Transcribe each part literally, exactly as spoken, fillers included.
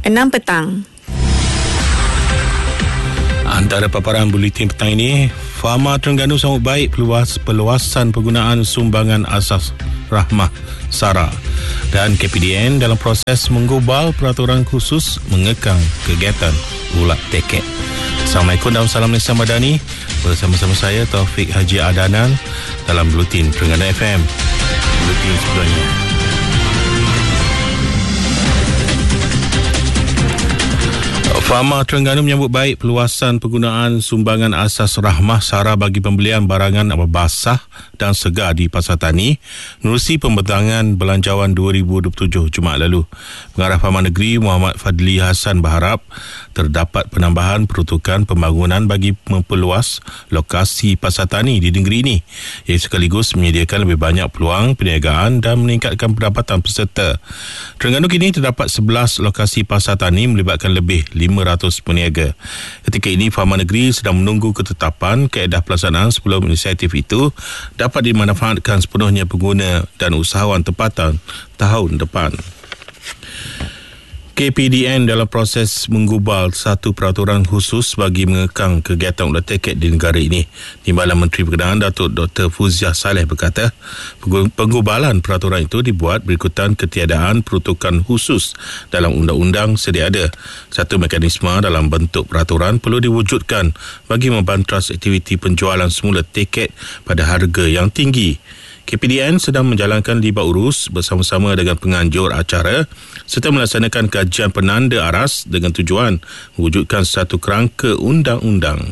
enam petang. Antara paparan buletin petang ini, Fama Terengganu sambut baik peluas perluasan penggunaan sumbangan asas rahmah SARA, dan K P D N dalam proses menggubal peraturan khusus mengekang kegiatan ulat teket. Assalamualaikum dan salam Malaysia Madani. Bersama-sama saya Taufik Haji Adanan dalam buletin Terengganu F M. Buletin sebelumnya. Fama Terengganu menyambut baik perluasan penggunaan sumbangan asas rahmah SARA bagi pembelian barangan basah dan segar di Pasar Tani menerusi pembentangan Belanjawan dua ribu dua puluh tujuh Jumaat lalu. Pengarah Fama Negeri Muhammad Fadli Hassan berharap terdapat penambahan peruntukan pembangunan bagi memperluas lokasi Pasar Tani di negeri ini, ia sekaligus menyediakan lebih banyak peluang perniagaan dan meningkatkan pendapatan peserta. Terengganu kini terdapat sebelas lokasi Pasar Tani melibatkan lebih lima ratus peniaga. Ketika ini, Fama Negeri sedang menunggu ketetapan kaedah pelaksanaan sebelum inisiatif itu dapat dimanfaatkan sepenuhnya pengguna dan usahawan tempatan tahun depan. K P D N dalam proses menggubal satu peraturan khusus bagi mengekang kegiatan ulat teket di negara ini. Timbalan Menteri Perkenaan Datuk Doktor Fuziah Saleh berkata, penggubalan peraturan itu dibuat berikutan ketiadaan peruntukan khusus dalam undang-undang sedia ada. Satu mekanisme dalam bentuk peraturan perlu diwujudkan bagi membantras aktiviti penjualan semula tiket pada harga yang tinggi. K P D N sedang menjalankan libat urus bersama-sama dengan penganjur acara serta melaksanakan kajian penanda aras dengan tujuan mewujudkan satu kerangka undang-undang.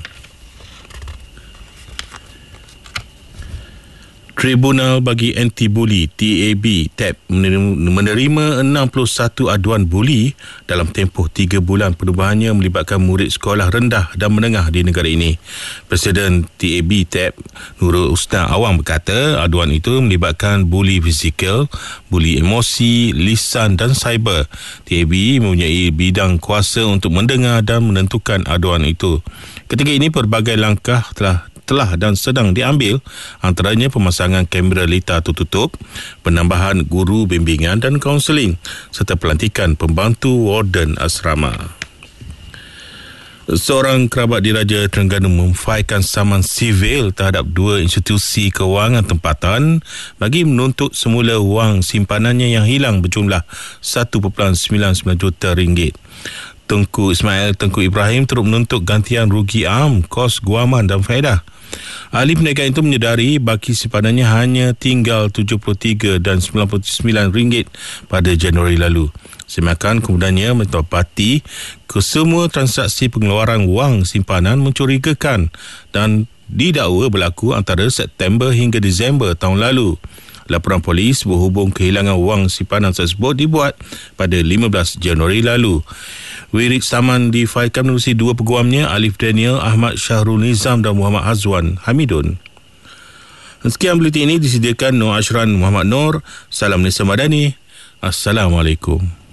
Tribunal bagi Anti-Buli T A B T A B menerima enam puluh satu aduan buli dalam tempoh tiga bulan perubahannya melibatkan murid sekolah rendah dan menengah di negara ini. Presiden T A B T A B Nurul Husna Awang berkata aduan itu melibatkan buli fizikal, buli emosi, lisan dan cyber. T A B mempunyai bidang kuasa untuk mendengar dan menentukan aduan itu. Ketika ini pelbagai langkah telah telah dan sedang diambil, antaranya pemasangan kamera lita tertutup, penambahan guru bimbingan dan kaunseling serta pelantikan pembantu warden asrama. Seorang kerabat diraja Terengganu memfailkan saman sivil terhadap dua institusi kewangan tempatan bagi menuntut semula wang simpanannya yang hilang berjumlah satu perpuluhan sembilan sembilan juta ringgit. Tengku Ismail Tengku Ibrahim turut menuntut gantian rugi am, kos guaman dan faedah. Ahli perniagaan itu menyedari baki simpanannya hanya tinggal tujuh puluh tiga dan sembilan puluh sembilan ringgit pada Januari lalu. Semakan kemudiannya mendapati kesemua transaksi pengeluaran wang simpanan mencurigakan dan didakwa berlaku antara September hingga Disember tahun lalu. Laporan polis berhubung kehilangan wang simpanan tersebut dibuat pada lima belas Januari lalu. Wirid saman difailkan menerusi dua peguamnya, Alif Daniel, Ahmad Syahrul Nizam dan Muhammad Azwan Hamidun. Sekian buletin ini disediakan Nur Ashran Muhammad Nur. Salam Malaysia Madani. Assalamualaikum.